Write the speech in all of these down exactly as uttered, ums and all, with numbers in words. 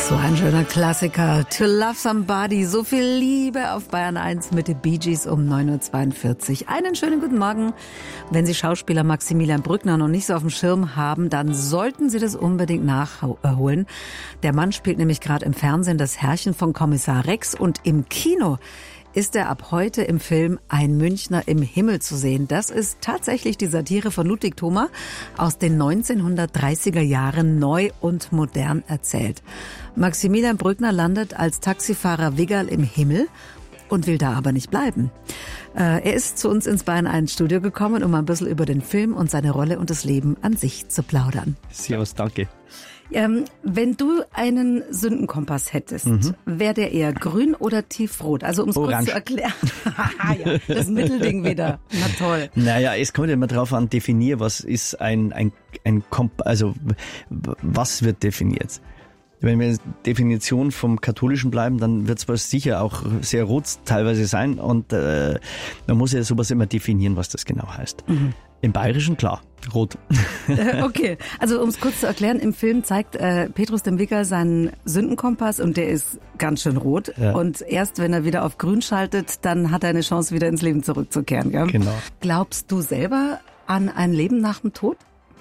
So ein schöner Klassiker. To Love Somebody. So viel Liebe auf Bayern eins mit den Bee Gees um neun Uhr zweiundvierzig. Einen schönen guten Morgen. Wenn Sie Schauspieler Maximilian Brückner noch nicht so auf dem Schirm haben, dann sollten Sie das unbedingt nachholen. Der Mann spielt nämlich gerade im Fernsehen das Herrchen von Kommissar Rex und im Kino ist er ab heute im Film Ein Münchner im Himmel zu sehen. Das ist tatsächlich die Satire von Ludwig Thoma aus den neunzehnhundertdreißiger Jahren, neu und modern erzählt. Maximilian Brückner landet als Taxifahrer Wiggerl im Himmel und will da aber nicht bleiben. Er ist zu uns ins Bayern eins Studio gekommen, um ein bisschen über den Film und seine Rolle und das Leben an sich zu plaudern. Servus, danke. Ähm, wenn du einen Sündenkompass hättest, mhm. wäre der eher grün oder tiefrot? Also um es kurz zu erklären. Ja, das Mittelding wieder. Na toll. Naja, es kommt ja immer drauf an, definier, was ist ein, ein, ein Kompass, also was wird definiert? Wenn wir in der Definition vom Katholischen bleiben, dann wird es sicher auch sehr rot teilweise sein und äh, man muss ja sowas immer definieren, was das genau heißt. Mhm. Im Bayerischen, klar, rot. Okay, also um es kurz zu erklären, im Film zeigt äh, Petrus dem Wiggerl seinen Sündenkompass und der ist ganz schön rot. Ja. Und erst wenn er wieder auf grün schaltet, dann hat er eine Chance, wieder ins Leben zurückzukehren. Gell? Genau. Glaubst du selber an ein Leben nach dem Tod?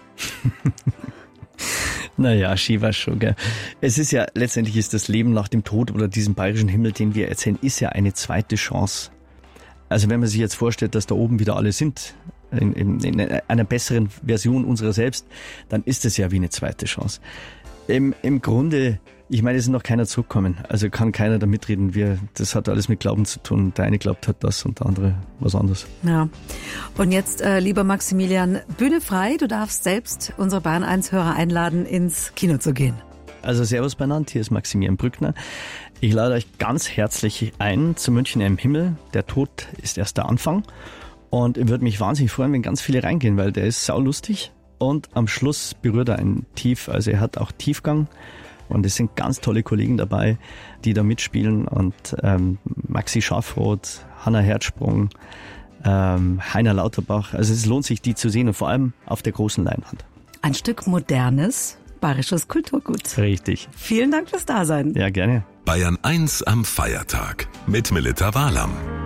Naja, Shiva schon, gell. Es ist ja, letztendlich ist das Leben nach dem Tod oder diesem bayerischen Himmel, den wir erzählen, ist ja eine zweite Chance. Also wenn man sich jetzt vorstellt, dass da oben wieder alle sind, in, in, in einer besseren Version unserer selbst, dann ist das ja wie eine zweite Chance. Im, im Grunde, ich meine, es ist noch keiner zurückgekommen, also kann keiner da mitreden. Wir, das hat alles mit Glauben zu tun. Der eine glaubt hat das und der andere was anderes. Ja. Und jetzt, äh, lieber Maximilian, Bühne frei, du darfst selbst unsere Bayern eins Hörer einladen, ins Kino zu gehen. Also servus benannt, hier ist Maximilian Brückner. Ich lade euch ganz herzlich ein zu München im Himmel. Der Tod ist erst der Anfang. Und ich würde mich wahnsinnig freuen, wenn ganz viele reingehen, weil der ist saulustig. Und am Schluss berührt er einen tief, also er hat auch Tiefgang. Und es sind ganz tolle Kollegen dabei, die da mitspielen. Und ähm, Maxi Schafroth, Hanna Herzsprung, ähm, Heiner Lauterbach. Also es lohnt sich, die zu sehen und vor allem auf der großen Leinwand. Ein Stück modernes bayerisches Kulturgut. Richtig. Vielen Dank fürs Dasein. Ja, gerne. Bayern eins am Feiertag mit Melitta Wahlam.